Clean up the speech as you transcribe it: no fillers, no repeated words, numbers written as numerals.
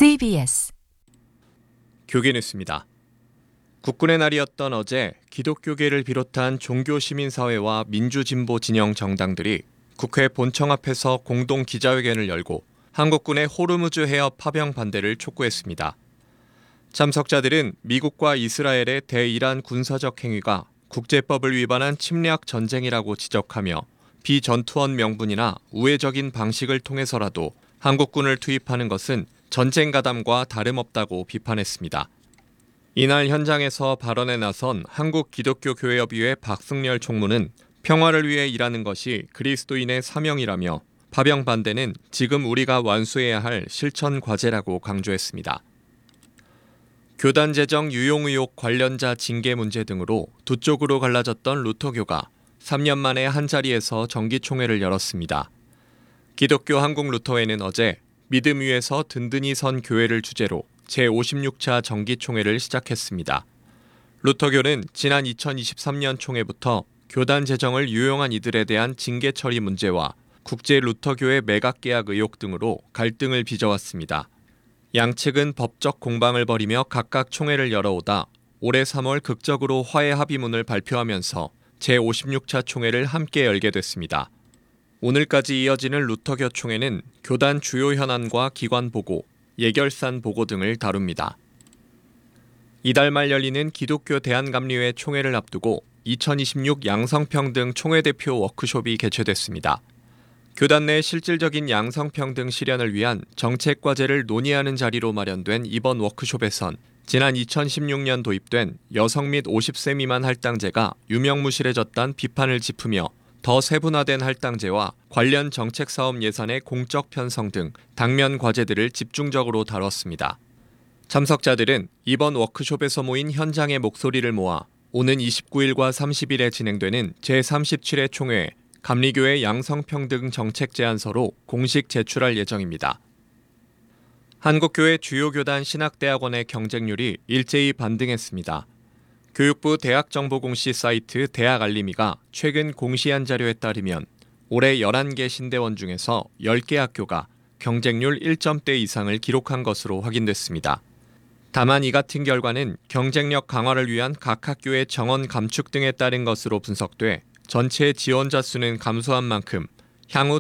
CBS 교계 뉴스입니다. 국군의 날이었던 어제 기독교계를 비롯한 종교시민사회와 민주진보 진영 정당들이 국회 본청 앞에서 공동 기자회견을 열고 한국군의 호르무즈 해협 파병 반대를 촉구했습니다. 참석자들은 미국과 이스라엘의 대이란 군사적 행위가 국제법을 위반한 침략 전쟁이라고 지적하며 비전투원 명분이나 우회적인 방식을 통해서라도 한국군을 투입하는 것은 전쟁 가담과 다름없다고 비판했습니다. 이날 현장에서 발언에 나선 한국기독교교회협의회 박승렬 총무는 평화를 위해 일하는 것이 그리스도인의 사명이라며 파병 반대는 지금 우리가 완수해야 할 실천 과제라고 강조했습니다. 교단 재정 유용 의혹 관련자 징계 문제 등으로 두 쪽으로 갈라졌던 루터교가 3년 만에 한자리에서 정기총회를 열었습니다. 기독교 한국루터회는 어제 믿음 위에서 든든히 선 교회를 주제로 제56차 정기총회를 시작했습니다. 루터교는 지난 2023년 총회부터 교단 재정을 유용한 이들에 대한 징계 처리 문제와 국제 루터교회 매각 계약 의혹 등으로 갈등을 빚어왔습니다. 양측은 법적 공방을 벌이며 각각 총회를 열어오다 올해 3월 극적으로 화해 합의문을 발표하면서 제56차 총회를 함께 열게 됐습니다. 오늘까지 이어지는 루터교 총회는 교단 주요 현안과 기관 보고, 예결산 보고 등을 다룹니다. 이달 말 열리는 기독교 대한감리회 총회를 앞두고 2026 양성평등 총회대표 워크숍이 개최됐습니다. 교단 내 실질적인 양성평등 실현을 위한 정책 과제를 논의하는 자리로 마련된 이번 워크숍에선 지난 2016년 도입된 여성 및 50세 미만 할당제가 유명무실해졌다는 비판을 짚으며 더 세분화된 할당제와 관련 정책 사업 예산의 공적 편성 등 당면 과제들을 집중적으로 다뤘습니다. 참석자들은 이번 워크숍에서 모인 현장의 목소리를 모아 오는 29일과 30일에 진행되는 제37회 총회 감리교회 양성평등 정책 제안서로 공식 제출할 예정입니다. 한국교회 주요 교단 신학대학원의 경쟁률이 일제히 반등했습니다. 교육부 대학정보공시 사이트 대학알림이가 최근 공시한 자료에 따르면 올해 11개 신대원 중에서 10개 학교가 경쟁률 1점대 이상을 기록한 것으로 확인됐습니다. 다만 이 같은 결과는 경쟁력 강화를 위한 각 학교의 정원 감축 등에 따른 것으로 분석돼 전체 지원자 수는 감소한 만큼 향후